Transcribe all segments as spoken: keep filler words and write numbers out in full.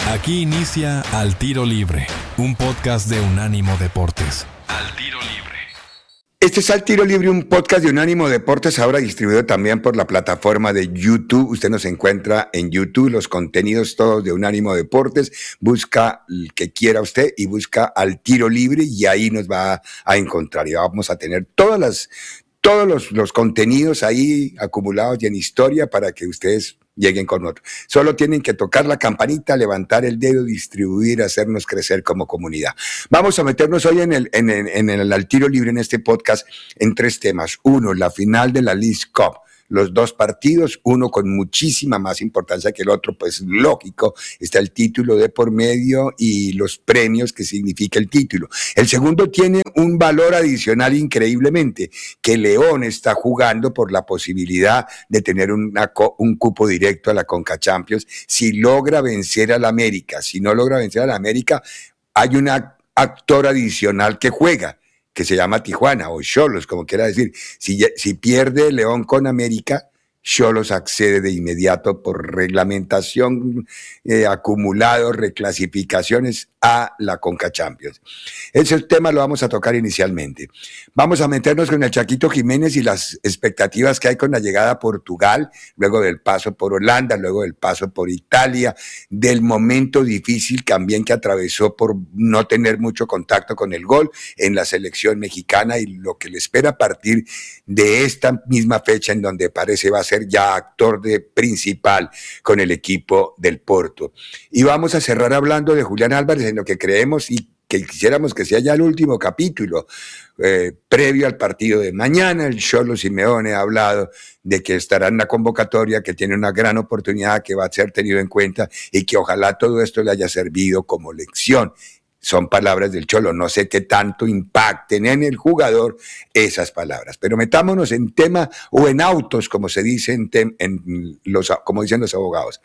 Aquí inicia Al Tiro Libre, un podcast de Unánimo Deportes. Al Tiro Libre. Este es Al Tiro Libre, un podcast de Unánimo Deportes, ahora distribuido también por la plataforma de YouTube. Usted nos encuentra en YouTube, los contenidos todos de Unánimo Deportes. Busca el que quiera usted y busca Al Tiro Libre y ahí nos va a encontrar. Y vamos a tener todas las, todos los, los contenidos ahí acumulados y en historia para que ustedes lleguen con nosotros. Solo tienen que tocar la campanita, levantar el dedo, distribuir, hacernos crecer como comunidad. Vamos a meternos hoy en el, en el, en el Al Tiro Libre, en este podcast, en tres temas. Uno, la final de la Leagues Cup. Los dos partidos, uno con muchísima más importancia que el otro, pues lógico, está el título de por medio y los premios que significa el título. El segundo tiene un valor adicional increíblemente, que León está jugando por la posibilidad de tener una, un cupo directo a la Conca Champions si logra vencer al América. Si no logra vencer al América, hay un actor adicional que juega, que se llama Tijuana o Xolos, como quiera decir. Si, si pierde León con América, Xolos accede de inmediato por reglamentación, eh, acumulados, reclasificaciones a la Conca Champions. Ese tema lo vamos a tocar inicialmente. Vamos a meternos con el Chaquito Jiménez y las expectativas que hay con la llegada a Portugal, luego del paso por Holanda, luego del paso por Italia, del momento difícil también que atravesó por no tener mucho contacto con el gol en la selección mexicana y lo que le espera a partir de esta misma fecha en donde parece va a ser ya actor de principal con el equipo del Porto. Y vamos a cerrar hablando de Julián Álvarez, en lo que creemos y que quisiéramos que sea ya el último capítulo, eh, previo al partido de mañana. El Cholo Simeone ha hablado de que estará en la convocatoria, que tiene una gran oportunidad, que va a ser tenido en cuenta y que ojalá todo esto le haya servido como lección. Son palabras del Cholo, no sé qué tanto impacten en el jugador esas palabras, pero metámonos en tema o en autos, como se dice en, tem, en los, como dicen los abogados.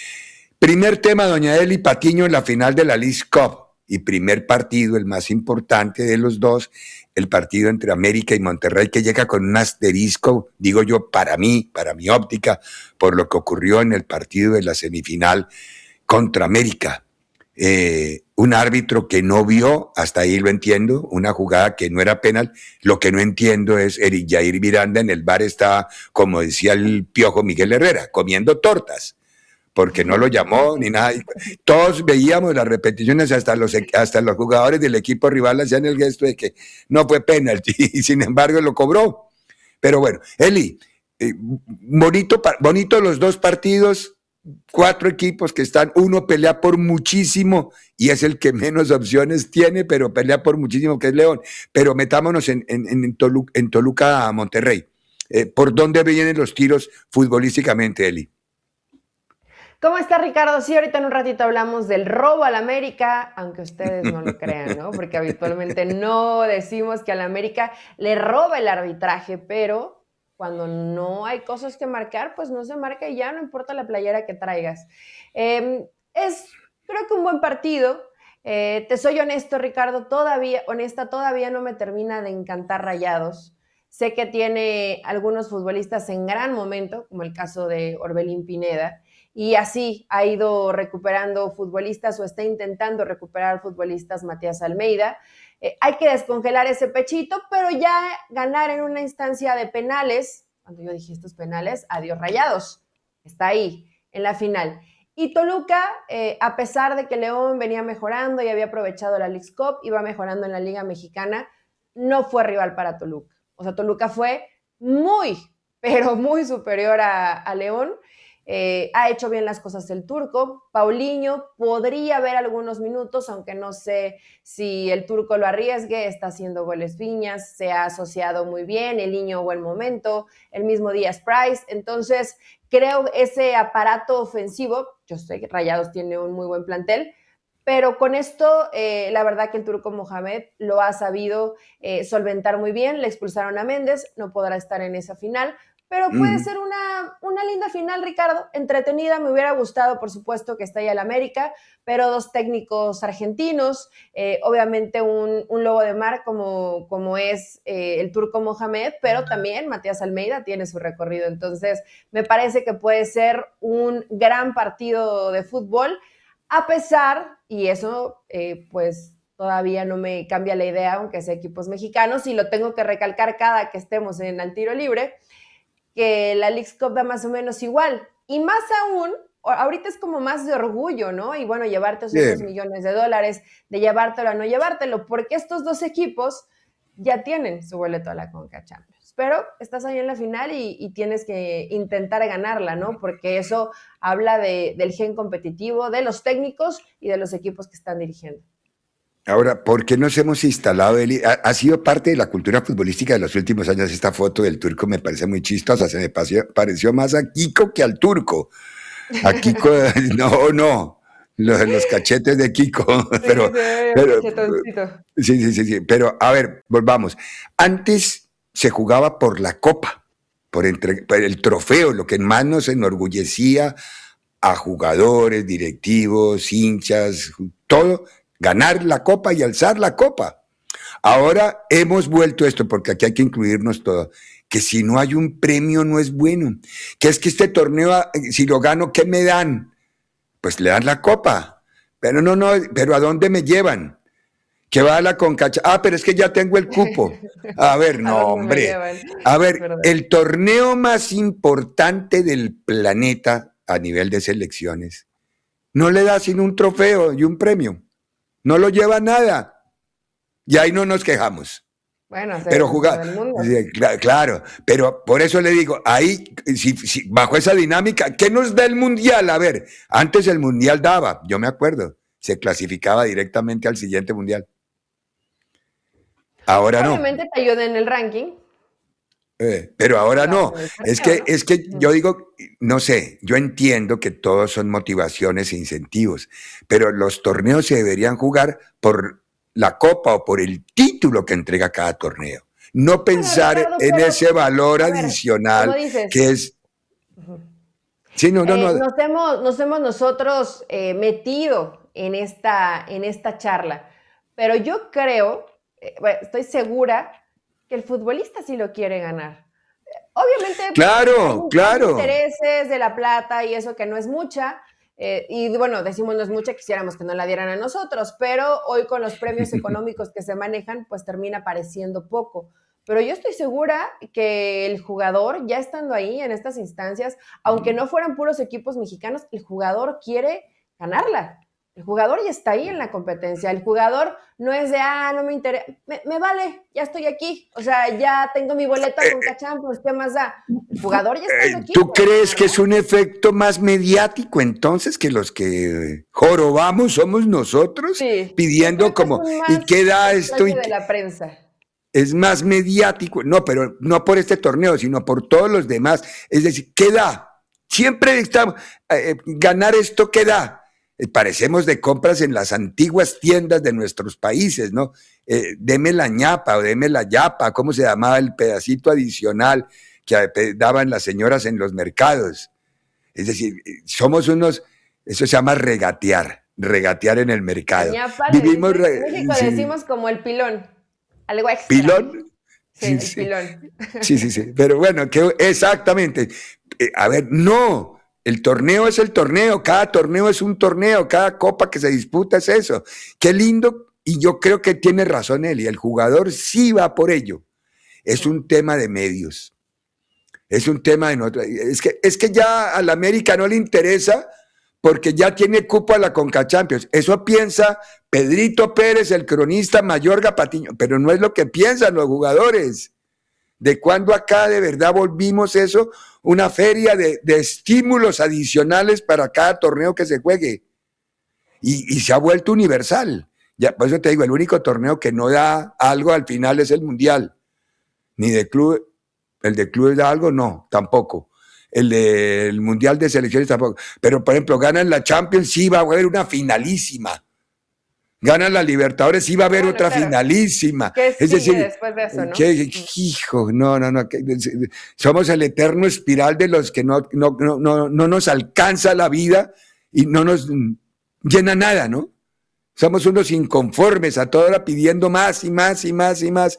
Primer tema, doña Eli Patiño en la final de la Leagues Cup y primer partido, el más importante de los dos, el partido entre América y Monterrey, que llega con un asterisco, digo yo, para mí, para mi óptica, por lo que ocurrió en el partido de la semifinal contra América. Eh, un árbitro que no vio, hasta ahí lo entiendo, una jugada que no era penal. Lo que no entiendo es Eric Jair Miranda en el bar estaba, como decía el Piojo Miguel Herrera, comiendo tortas, porque no lo llamó ni nada. Todos veíamos las repeticiones, hasta los, hasta los jugadores del equipo rival hacían el gesto de que no fue penalti y sin embargo lo cobró. Pero bueno, Eli, eh, bonito, bonito los dos partidos. Cuatro equipos que están, uno pelea por muchísimo y es el que menos opciones tiene, pero pelea por muchísimo, que es León. Pero metámonos en, en, en, Toluca, en Toluca a Monterrey. Eh, ¿Por dónde vienen los tiros futbolísticamente, Eli? ¿Cómo está, Ricardo? Sí, ahorita en un ratito hablamos del robo al América, aunque ustedes no lo crean, ¿no? Porque habitualmente no decimos que al América le roba el arbitraje, pero cuando no hay cosas que marcar, pues no se marca y ya no importa la playera que traigas. Eh, es, creo que un buen partido. Eh, te soy honesto, Ricardo, todavía, honesta, todavía no me termina de encantar Rayados. Sé que tiene algunos futbolistas en gran momento, como el caso de Orbelín Pineda, y así ha ido recuperando futbolistas o está intentando recuperar futbolistas Matías Almeida. Eh, hay que descongelar ese pechito, pero ya ganar en una instancia de penales, cuando yo dije estos penales, adiós Rayados, está ahí, en la final. Y Toluca, eh, a pesar de que León venía mejorando y había aprovechado la Leagues Cup, iba mejorando en la Liga Mexicana, no fue rival para Toluca. O sea, Toluca fue muy, pero muy superior a, a León. Eh, ha hecho bien las cosas el turco. Paulinho podría ver algunos minutos, aunque no sé si el turco lo arriesgue. Está haciendo goles Viñas, se ha asociado muy bien, el niño buen momento, el mismo Díaz Price. Entonces, creo ese aparato ofensivo, yo sé que Rayados tiene un muy buen plantel, pero con esto, eh, la verdad que el turco Mohamed lo ha sabido eh, solventar muy bien. Le expulsaron a Méndez, no podrá estar en esa final, pero puede mm. ser una, una linda final, Ricardo, entretenida. Me hubiera gustado, por supuesto, que esté ahí el América, pero dos técnicos argentinos, eh, obviamente un, un lobo de mar como, como es eh, el turco Mohamed, pero también Matías Almeida tiene su recorrido. Entonces, me parece que puede ser un gran partido de fútbol. A pesar, y eso eh, pues todavía no me cambia la idea, aunque sea equipos mexicanos, y lo tengo que recalcar cada que estemos en el tiro libre, que la Leagues Cup da más o menos igual. Y más aún, ahorita es como más de orgullo, ¿no? Y bueno, llevarte esos Bien. millones de dólares, de llevártelo a no llevártelo, porque estos dos equipos ya tienen su boleto a la Conca Champions. Pero estás ahí en la final y, y tienes que intentar ganarla, ¿no? Porque eso habla de, del gen competitivo, de los técnicos y de los equipos que están dirigiendo. Ahora, ¿por qué nos hemos instalado? El, ha, ha sido parte de la cultura futbolística de los últimos años. Esta foto del turco me parece muy chistosa. Se me pareció, pareció más a Kiko que al turco. A Kiko, no, no. Los, los cachetes de Kiko. Sí, pero, pero, sí, sí, sí, sí. Pero, a ver, volvamos. Antes se jugaba por la copa, por, entre, por el trofeo, lo que más nos enorgullecía a jugadores, directivos, hinchas, todo. Ganar la copa y alzar la copa. Ahora hemos vuelto esto, porque aquí hay que incluirnos todo, que si no hay un premio no es bueno, que es que este torneo, si lo gano, ¿qué me dan? Pues le dan la copa, pero no, no, pero ¿a dónde me llevan? Que va a la Concacha, ah, pero es que ya tengo el cupo. A ver, no, hombre, a ver, el torneo más importante del planeta a nivel de selecciones, no le da sino un trofeo y un premio. No lo lleva nada. Y ahí no nos quejamos. Bueno, pero jugar, claro, pero por eso le digo, ahí, si, si, bajo esa dinámica, ¿qué nos da el Mundial? A ver, antes el Mundial daba, yo me acuerdo, se clasificaba directamente al siguiente Mundial. Ahora no. Obviamente te ayuda en el ranking. Eh, pero ahora no, es que, es que yo digo, no sé, yo entiendo que todos son motivaciones e incentivos, pero los torneos se deberían jugar por la copa o por el título que entrega cada torneo, no pensar bueno, Ricardo, en pero, ese valor ver, adicional que es... Sí, no, no, eh, no. Nos, hemos, nos hemos nosotros eh, metido en esta, en esta charla, pero yo creo, eh, bueno, estoy segura que el futbolista sí lo quiere ganar. Obviamente, claro, hay claro. intereses de la plata y eso que no es mucha, eh, y bueno, decimos no es mucha, quisiéramos que no la dieran a nosotros, pero hoy con los premios económicos que se manejan, pues termina pareciendo poco. Pero yo estoy segura que el jugador, ya estando ahí en estas instancias, aunque no fueran puros equipos mexicanos, el jugador quiere ganarla. El jugador ya está ahí en la competencia. El jugador no es de, ah, no me interesa, me, me vale, ya estoy aquí. O sea, ya tengo mi boleto a Conca Champions, ¿qué más da? El jugador ya está aquí. ¿Tú crees que es un efecto más mediático entonces que los que jorobamos somos nosotros? Sí, pidiendo como, ¿y qué da esto? Y de la prensa. Es más mediático, no, pero no por este torneo, sino por todos los demás. Es decir, ¿qué da? Siempre estamos, eh, ganar esto, ¿qué da? Parecemos de compras en las antiguas tiendas de nuestros países, ¿no? Eh, deme la ñapa o deme la yapa, ¿cómo se llamaba el pedacito adicional que daban las señoras en los mercados? Es decir, somos unos, eso se llama regatear, regatear en el mercado. La ñapa, Vivimos, en México sí. decimos como el pilón, algo extra. ¿Pilón? Sí, sí, el sí. pilón. Sí, sí, sí, pero bueno, que, exactamente. Eh, a ver, no. El torneo es el torneo, cada torneo es un torneo, cada copa que se disputa es eso. Qué lindo, y yo creo que tiene razón él, y el jugador sí va por ello. Es un tema de medios, es un tema de nosotros. Es que, es que ya a la América no le interesa porque ya tiene cupo a la Conca Champions. Eso piensa Pedrito Pérez, el cronista Mayorga Patiño, pero no es lo que piensan los jugadores. ¿De cuándo acá de verdad volvimos eso? Una feria de, de estímulos adicionales para cada torneo que se juegue. Y, y se ha vuelto universal. Ya, por eso te digo, el único torneo que no da algo al final es el Mundial. Ni de club, el de clubes da algo, no, tampoco. El del Mundial de Selecciones tampoco. Pero, por ejemplo, ganan la Champions, sí va a haber una finalísima. Ganan la Libertadores, sí va a haber bueno, otra claro. finalísima. ¿Qué es decir, después de eso, no? ¿qué, hijo, no, no, no. Somos el eterno espiral de los que no, no, no, no, no nos alcanza la vida y no nos llena nada, ¿no? Somos unos inconformes a toda hora pidiendo más y más y más y más.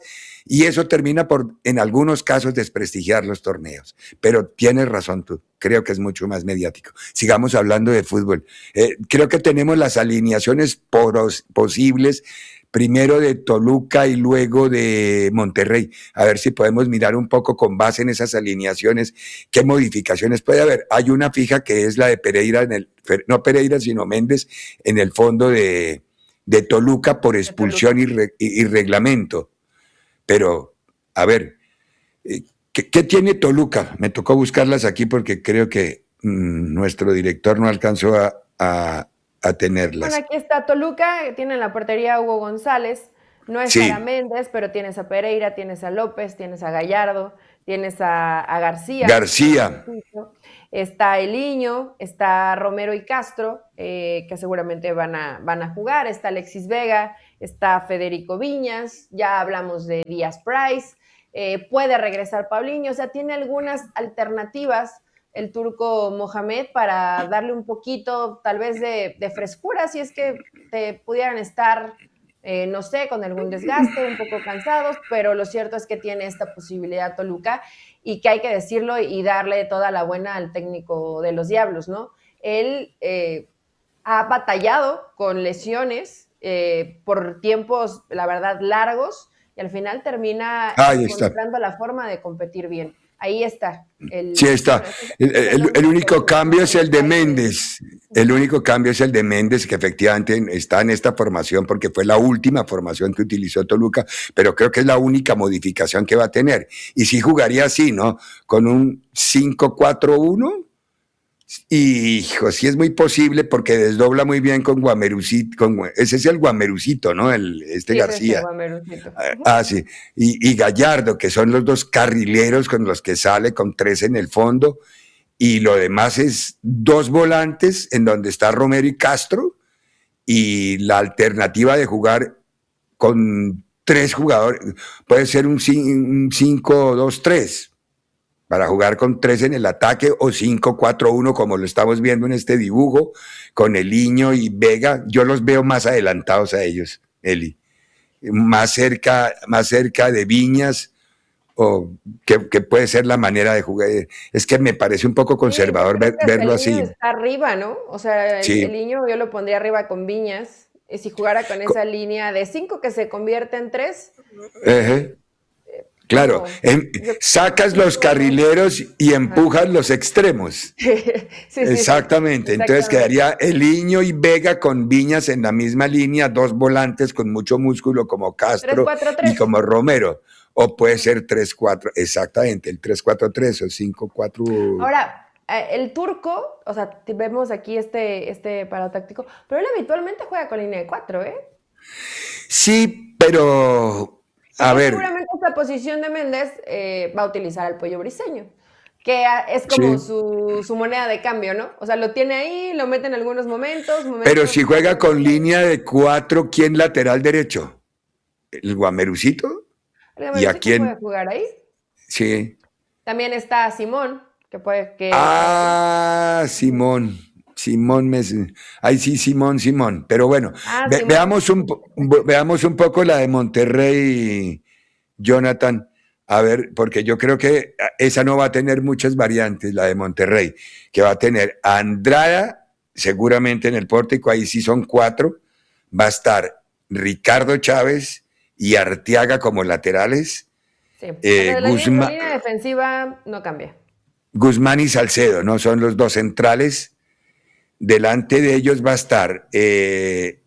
Y eso termina por, en algunos casos, desprestigiar los torneos. Pero tienes razón tú, creo que es mucho más mediático. Sigamos hablando de fútbol. Eh, creo que tenemos las alineaciones poros, posibles, primero de Toluca y luego de Monterrey. A ver si podemos mirar un poco con base en esas alineaciones qué modificaciones puede haber. Hay una fija que es la de Pereira, en el, no Pereira, sino Méndez, en el fondo de, de Toluca por expulsión y, re, y, y reglamento. Pero, a ver, ¿qué, ¿qué tiene Toluca? Me tocó buscarlas aquí porque creo que mmm, nuestro director no alcanzó a, a, a tenerlas. Bueno, aquí está Toluca, tiene en la portería Hugo González, no es sí. Sara Méndez, pero tienes a Pereira, tienes a López, tienes a Gallardo, tienes a, a García. García. Está Eliño, está Romero y Castro, eh, que seguramente van a, van a jugar, está Alexis Vega, está Federico Viñas, ya hablamos de Díaz Price, eh, puede regresar Paulinho, o sea, tiene algunas alternativas el turco Mohamed para darle un poquito tal vez de, de frescura, si es que te pudieran estar, eh, no sé, con algún desgaste, un poco cansados, pero lo cierto es que tiene esta posibilidad Toluca y que hay que decirlo y darle toda la buena al técnico de los Diablos, ¿no? Él eh, ha batallado con lesiones eh, por tiempos, la verdad, largos y al final termina Ahí encontrando está. la forma de competir bien. Ahí está. El, sí, está. El, el, el único cambio es el de Méndez. El único cambio es el de Méndez, que efectivamente está en esta formación porque fue la última formación que utilizó Toluca, pero creo que es la única modificación que va a tener. Y sí jugaría así, ¿no? Con un cinco cuatro uno. Y, hijo, sí es muy posible porque desdobla muy bien con Guamerucito, con, ese es el Guamerucito, ¿no? El, este sí, García. Es ah, sí. Y, y Gallardo, que son los dos carrileros con los que sale con tres en el fondo. Y lo demás es dos volantes en donde está Romero y Castro. Y la alternativa de jugar con tres jugadores puede ser un cinco dos tres. Para jugar con tres en el ataque o cinco cuatro uno como lo estamos viendo en este dibujo, con Eliño y Vega. Yo los veo más adelantados a ellos, Eli. Más cerca, más cerca de Viñas, o que, que puede ser la manera de jugar. Es que me parece un poco conservador sí, ver, verlo así. Eliño está arriba, ¿no? O sea, el, sí. Eliño yo lo pondría arriba con Viñas. Y si jugara con esa con... línea de cinco que se convierte en tres. Uh-huh. Claro, en, sacas los carrileros y empujas los extremos. Sí, sí, exactamente. sí, Entonces quedaría Eliño y Vega con Viñas en la misma línea, dos volantes con mucho músculo como Castro tres, cuatro, tres. Y como Romero. O puede ser tres cuatro, exactamente, el tres cuatro tres o cinco cuatro. Ahora, el turco, o sea, vemos aquí este, este parado táctico, pero él habitualmente juega con línea de cuatro, ¿eh? Sí, pero... A ver. Seguramente esta posición de Méndez eh, va a utilizar al Pollo Briseño, que es como sí. su, su moneda de cambio, ¿no? O sea, lo tiene ahí, lo mete en algunos momentos. momentos Pero si juega con línea de cuatro, ¿quién lateral derecho? ¿El Guamerucito? ¿El Guamerucito ¿Y a quién puede jugar ahí? Sí. También está Simón, que puede... Que, ah, que... Simón. Simón, me... ahí sí, Simón, Simón. Pero bueno, ah, ve, Simón. Veamos, un, veamos un poco la de Monterrey, Jonathan. A ver, porque yo creo que esa no va a tener muchas variantes, la de Monterrey, que va a tener a Andrada, seguramente en el pórtico, ahí sí son cuatro. Va a estar Ricardo Chávez y Arteaga como laterales. Sí, eh, la, Guzmán, la línea defensiva no cambia. Guzmán y Salcedo, ¿no? Son los dos centrales. Delante de ellos va a estar eh,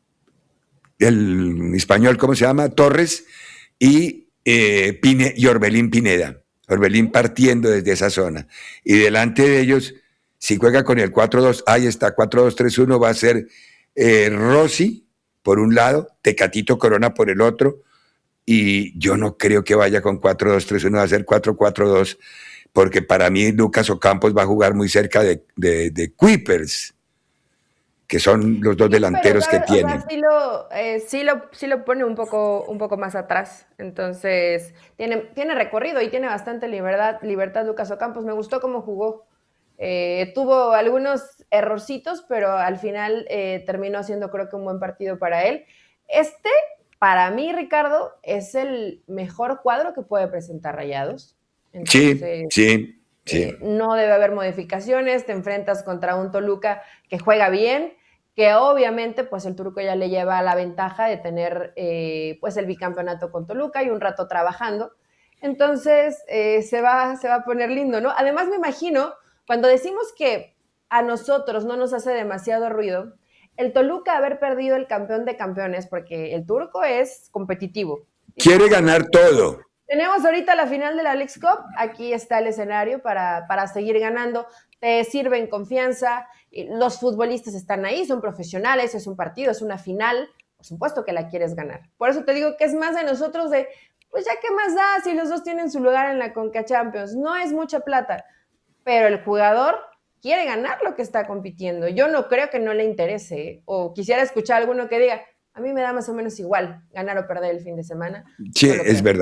el español, ¿cómo se llama? Torres y, eh, Pine, y Orbelín Pineda. Orbelín partiendo desde esa zona. Y delante de ellos, si juega con el cuatro dos, ahí está, cuatro dos tres uno, va a ser eh, Rossi por un lado, Tecatito Corona por el otro. Y yo no creo que vaya con cuatro dos tres uno, va a ser cuatro cuatro dos. Porque para mí Lucas Ocampos va a jugar muy cerca de, de, de Kuipers, que son los dos sí, delanteros pero, que o tienen. Sea, sí, lo, eh, sí, lo, sí lo pone un poco, un poco más atrás, entonces tiene, tiene recorrido y tiene bastante libertad, libertad Lucas Ocampos. Me gustó cómo jugó. Eh, tuvo algunos errorcitos, pero al final eh, terminó siendo creo que un buen partido para él. Este para mí, Ricardo, es el mejor cuadro que puede presentar Rayados. Entonces, sí, sí, sí. Eh, no debe haber modificaciones, te enfrentas contra un Toluca que juega bien, que obviamente pues el turco ya le lleva la ventaja de tener eh, pues el bicampeonato con Toluca y un rato trabajando. Entonces eh, se, va, se va a poner lindo, ¿no? Además me imagino, cuando decimos que a nosotros no nos hace demasiado ruido, el Toluca haber perdido el campeón de campeones, porque el turco es competitivo. Quiere ganar todo. Tenemos ahorita la final de la Leagues Cup, aquí está el escenario para, para seguir ganando, te sirve en confianza, los futbolistas están ahí, son profesionales, es un partido, es una final, por supuesto que la quieres ganar. Por eso te digo que es más de nosotros de, pues ya qué más da si los dos tienen su lugar en la Conca Champions, no es mucha plata, pero el jugador quiere ganar lo que está compitiendo. Yo no creo que no le interese, o quisiera escuchar a alguno que diga, a mí me da más o menos igual ganar o perder el fin de semana. Sí, es verdad.